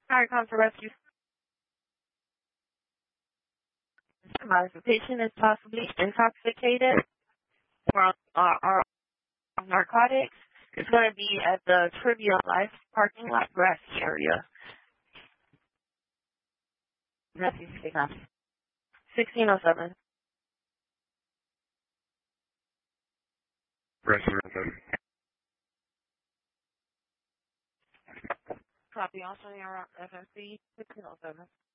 Fire Council Rescue. The patient is possibly intoxicated or narcotics. It's going to be at the Trivia Life parking lot, grassy area. Grassy 1607. Copy. Also, your FMC 1607.